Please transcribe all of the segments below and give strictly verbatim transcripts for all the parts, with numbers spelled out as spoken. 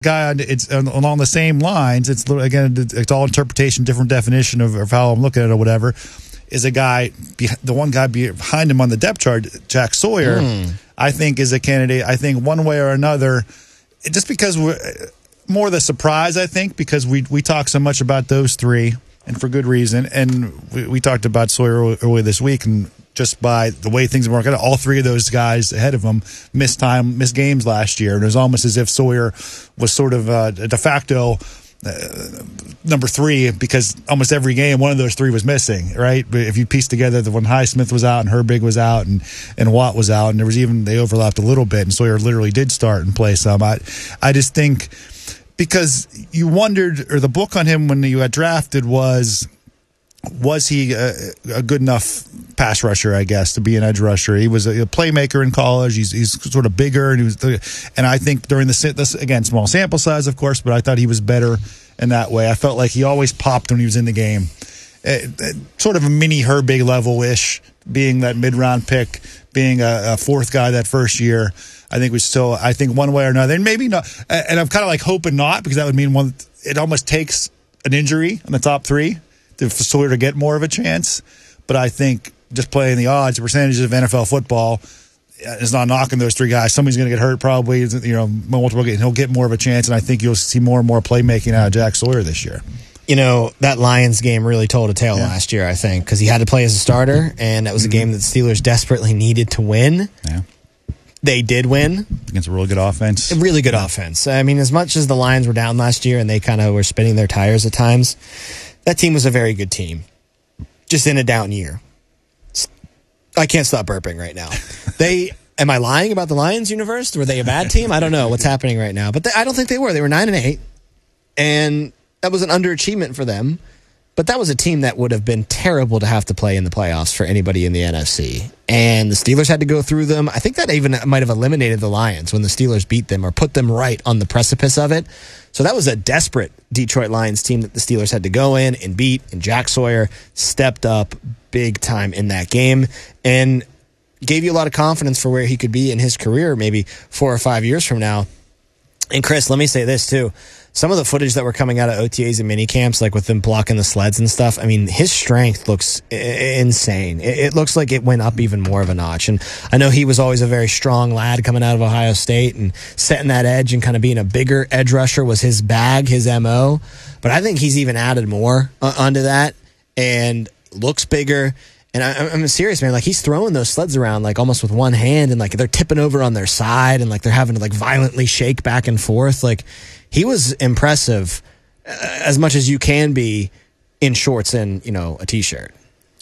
guy, it's along the same lines. It's again, it's all interpretation, different definition of, of how I'm looking at it or whatever. Is a guy, the one guy behind him on the depth chart, Jack Sawyer, mm. I think is a candidate. I think one way or another, just because we're more the surprise, I think, because we we talk so much about those three, and for good reason. And we, we talked about Sawyer earlier this week, and just by the way things are working out, all three of those guys ahead of him missed time, missed games last year. And it was almost as if Sawyer was sort of uh, de facto uh, number three, because almost every game one of those three was missing, right? But if you piece together the when Highsmith was out and Herbig was out and, and Watt was out, and there was even, they overlapped a little bit, and Sawyer literally did start and play some. I, I just think, because you wondered, or the book on him when you got drafted was, was he a, a good enough pass rusher, I guess, to be an edge rusher? He was a, a playmaker in college. He's he's sort of bigger, and he was, and I think during the this again small sample size, of course, but I thought he was better in that way. I felt like he always popped when he was in the game, it, it, sort of a mini Herbig level ish, being that mid round pick, being a, a fourth guy that first year. I think we still, I think one way or another, and maybe not, and I'm kind of like hoping not, because that would mean one. It almost takes an injury in the top three for Sawyer to get more of a chance. But I think just playing the odds, the percentages of N F L football is not knocking those three guys. Somebody's going to get hurt probably, you know, multiple, and he'll get more of a chance, and I think you'll see more and more playmaking out of Jack Sawyer this year. You know, that Lions game really told a tale yeah. last year, I think, because he had to play as a starter, and that was mm-hmm. a game that the Steelers desperately needed to win. Yeah. They did win. Against a really good offense. A really good yeah. offense. I mean, as much as the Lions were down last year and they kind of were spinning their tires at times, that team was a very good team, just in a down year. I can't stop burping right now. They, am I lying about the Lions universe? Were they a bad team? I don't know what's happening right now, but they, I don't think they were. They were nine and eight, and that was an underachievement for them. But that was a team that would have been terrible to have to play in the playoffs for anybody in the N F C. And the Steelers had to go through them. I think that even might have eliminated the Lions when the Steelers beat them or put them right on the precipice of it. So that was a desperate Detroit Lions team that the Steelers had to go in and beat. And Jack Sawyer stepped up big time in that game and gave you a lot of confidence for where he could be in his career maybe four or five years from now. And Chris, let me say this too. Some of the footage that were coming out of O T As and mini camps, like with them blocking the sleds and stuff, I mean, his strength looks I- insane. It-, it looks like it went up even more of a notch. And I know he was always a very strong lad coming out of Ohio State, and setting that edge and kind of being a bigger edge rusher was his bag, his M O. But I think he's even added more uh, onto that and looks bigger. And I, I'm serious, man. Like, he's throwing those sleds around like almost with one hand, and like they're tipping over on their side, and like they're having to like violently shake back and forth. Like, he was impressive uh, as much as you can be in shorts and, you know, a t-shirt.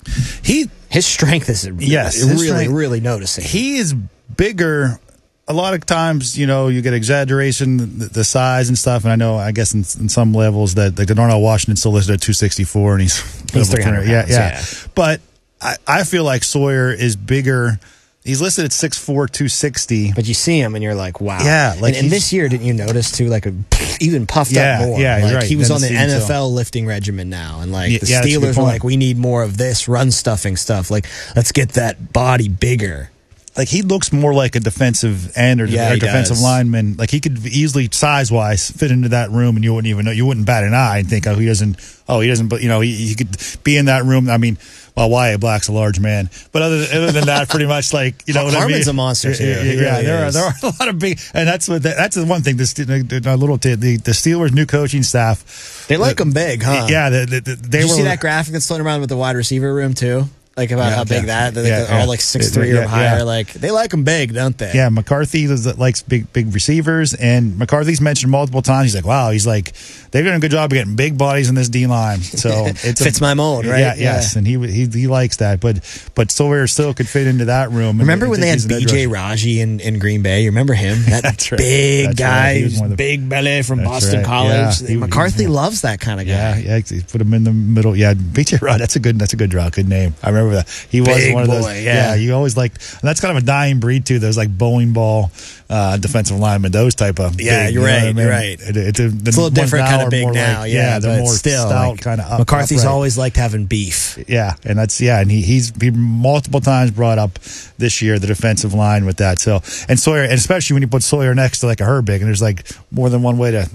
He his strength is yes, really, strength, really noticing. He is bigger. A lot of times, you know, you get exaggeration, the, the size and stuff. And I know, I guess, in, in some levels that like Darnell Washington still listed at two sixty-four, and he's he's three hundred yeah, pounds, yeah, yeah. But I, I feel like Sawyer is bigger. He's listed at six four, two sixty. But you see him and you're like, wow. Yeah. Like, and, and this year, didn't you notice, too, like, a, even puffed yeah, up more? Yeah, like, right. He was then on the N F L so. lifting regimen now. And, like, yeah, the yeah, Steelers were like, we need more of this run stuffing stuff. Like, let's get that body bigger. Like, he looks more like a defensive end or, yeah, or defensive does. lineman. Like, he could easily, size-wise, fit into that room, and you wouldn't even know. You wouldn't bat an eye and think, oh, he doesn't, oh, he doesn't, but, you know, he, he could be in that room. I mean, well, Wyatt Black's a large man. But other than, other than that, pretty much, like, you know what Harmon's I mean? a monster, too. Yeah, yeah, really yeah there, are, there are a lot of big, and that's what, that's the one thing, this, a little, the, the Steelers' new coaching staff. They like them big, huh? Yeah. The, the, the, they Did you were, see that graphic that's floating around with the wide receiver room, too? Like, about yeah, how big yeah, that, they're yeah, like, yeah. all like six three yeah, or higher. Yeah. Like, they like them big, don't they? Yeah, McCarthy is, likes big big receivers, and McCarthy's mentioned multiple times. He's like, wow, he's like, they're doing a good job of getting big bodies in this D line. So it fits a, my mold, right? Yeah, yeah, yes, and he he he likes that. But but Sawyer still could fit into that room. Remember and, when and they had B J Raji in, in Green Bay? You remember him? That That's right. big That's guy, right. the, big belly from That's Boston right. College. Yeah. He, McCarthy he, loves that kind of guy. Yeah, yeah. He put him in the middle. Yeah, B J Raji. That's a good. That's a good draw. Good name. I remember that. He was big one of those. boy, yeah. yeah, you always liked. And that's kind of a dying breed too. Those like bowling ball uh, defensive linemen. Those type of. Yeah, big, you're you know right. I mean? You're right. It, it, it, it's a little different kind of big more now. Like, yeah, yeah, they're but more still stout, like, kind of up. McCarthy's upright. always liked having beef. Yeah, and that's yeah, and he he's he multiple times brought up this year the defensive line with that. So and Sawyer, and especially when you put Sawyer next to like a Herbig, and there's like more than one way to